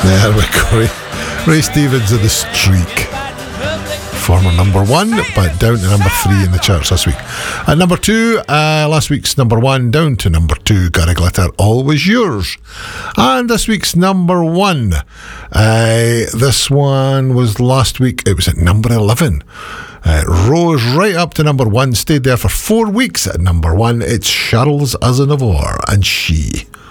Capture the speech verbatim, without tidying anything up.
There we go. Ray Stevens of The Streak. Former number one, but down to number three in the charts this week. At number two, uh, last week's number one, down to number two, Gary Glitter, Always Yours. And this week's number one, uh, this one was last week, it was at number eleven. Uh, it rose right up to number one, stayed there for four weeks at number one. It's Charles Aznavour and She.